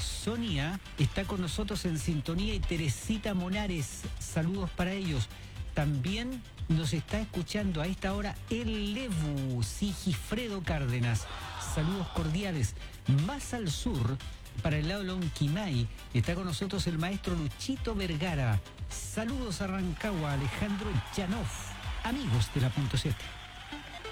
Sonia está con nosotros en sintonía y Teresita Monares, saludos para ellos. También nos está escuchando a esta hora el Levu, Sigifredo Cárdenas, saludos cordiales. Más al sur, para el lado de Lonquimay, está con nosotros el maestro Luchito Vergara. Saludos a Rancagua, Alejandro Janov, amigos de la Punto 7.